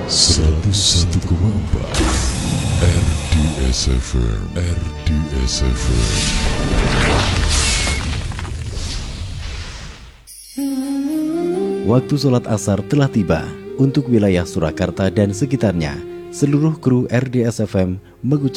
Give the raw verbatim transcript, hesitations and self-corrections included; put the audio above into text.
seratus satu koma empat R D S F M, R D S F M. Waktu sholat asar telah tiba. Untuk wilayah Surakarta dan sekitarnya, seluruh kru R D S F M mengucapkan